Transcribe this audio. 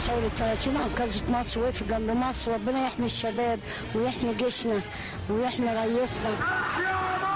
ثورة 30 أنقذت مصر وقف جنب مصر. ربنا يحمي الشباب ويحمي جيشنا ويحمي رئيسنا.